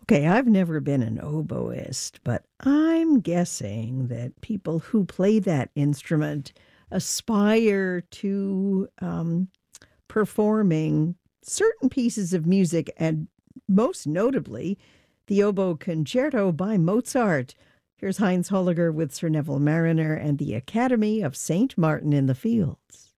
Okay, I've never been an oboist, but I'm guessing that people who play that instrument aspire to performing certain pieces of music, and most notably, the Oboe Concerto by Mozart. Here's Heinz Holliger with Sir Neville Mariner and the Academy of St. Martin in the Fields.